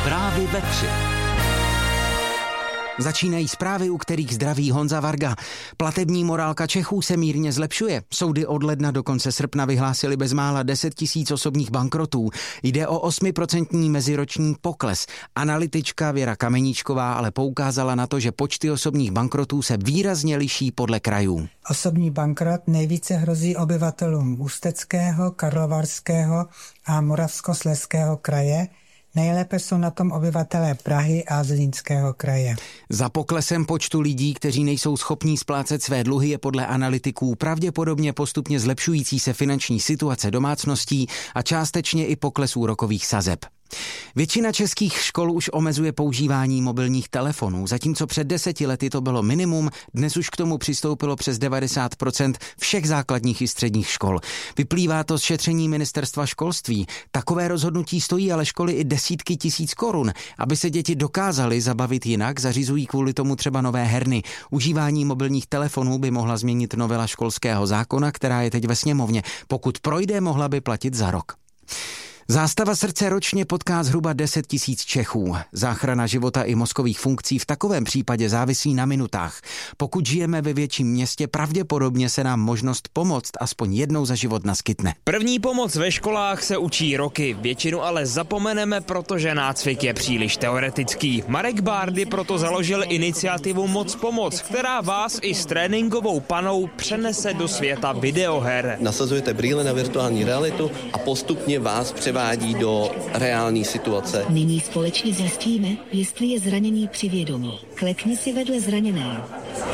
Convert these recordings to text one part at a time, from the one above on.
Zprávy ve 3. Začínají zprávy, u kterých zdraví Honza Varga. Platební morálka Čechů se mírně zlepšuje. Soudy od ledna do konce srpna vyhlásily bezmála 10 000 osobních bankrotů. Jde o 8% meziroční pokles. Analytička Věra Kameníčková ale poukázala na to, že počty osobních bankrotů se výrazně liší podle krajů. Osobní bankrot nejvíce hrozí obyvatelům Ústeckého, Karlovarského a Moravskoslezského kraje. Nejlépe jsou na tom obyvatelé Prahy a Zlínského kraje. Za poklesem počtu lidí, kteří nejsou schopní splácet své dluhy, je podle analytiků pravděpodobně postupně zlepšující se finanční situace domácností a částečně i pokles úrokových sazeb. Většina českých škol už omezuje používání mobilních telefonů, zatímco před 10 lety to bylo minimum, dnes už k tomu přistoupilo přes 90% všech základních i středních škol. Vyplývá to z šetření Ministerstva školství. Takové rozhodnutí stojí ale školy i desítky tisíc korun. Aby se děti dokázaly zabavit jinak, zařizují kvůli tomu třeba nové herny. Užívání mobilních telefonů by mohla změnit novela školského zákona, která je teď ve sněmovně. Pokud projde, mohla by platit za rok. Zástava srdce ročně potká zhruba 10 000 Čechů. Záchrana života i mozkových funkcí v takovém případě závisí na minutách. Pokud žijeme ve větším městě, pravděpodobně se nám možnost pomoct aspoň jednou za život naskytne. První pomoc ve školách se učí roky, většinu ale zapomeneme, protože nácvik je příliš teoretický. Marek Bárdy proto založil iniciativu Moc pomoc, která vás i s tréninkovou panou přenese do světa videoher. Nasazujete brýle na virtuální realitu a postupně vás převádí do reální situace. Nyní společně zjistíme, jestli je zranění při vědomí. Klekni si vedle zraněného.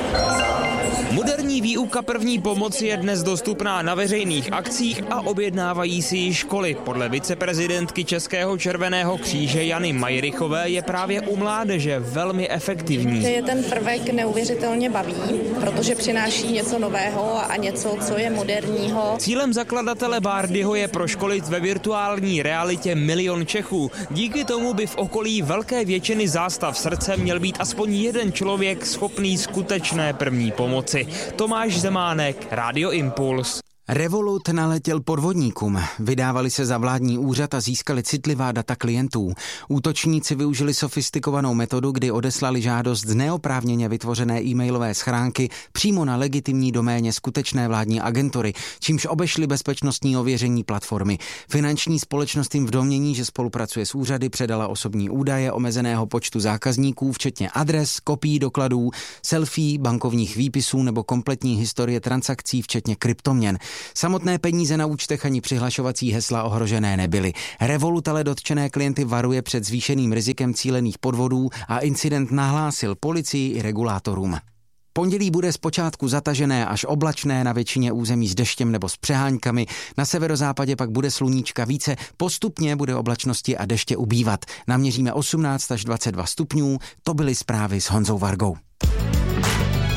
Moderní výuka první pomoci je dnes dostupná na veřejných akcích a objednávají si ji školy. Podle viceprezidentky Českého červeného kříže Jany Majrichové je právě u mládeže velmi efektivní. Je ten prvek neuvěřitelně baví, protože přináší něco nového a něco, co je moderního. Cílem zakladatele Bárdyho je proškolit ve virtuální realitě 1 000 000 Čechů. Díky tomu by v okolí velké většiny zástav srdce měl být aspoň jeden člověk schopný skutečné první pomoci. Tomáš Zemánek, Rádio Impuls. Revolut naletěl podvodníkům. Vydávali se za vládní úřad a získali citlivá data klientů. Útočníci využili sofistikovanou metodu, kdy odeslali žádost z neoprávněně vytvořené e-mailové schránky přímo na legitimní doméně skutečné vládní agentury, čímž obešli bezpečnostní ověření platformy. Finanční společnost jim v domnění, že spolupracuje s úřady, předala osobní údaje omezeného počtu zákazníků, včetně adres, kopií dokladů, selfie, bankovních výpisů nebo kompletní historie transakcí, včetně kryptoměn. Samotné peníze na účtech ani přihlašovací hesla ohrožené nebyly. Revolut ale dotčené klienty varuje před zvýšeným rizikem cílených podvodů a incident nahlásil policii i regulátorům. Pondělí bude zpočátku zatažené až oblačné, na většině území s deštěm nebo s přeháňkami, na severozápadě pak bude sluníčka více, postupně bude oblačnosti a deště ubývat. Naměříme 18 až 22 stupňů, to byly zprávy s Honzou Vargou.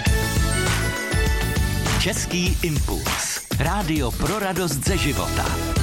Český impuls. Rádio pro radost ze života.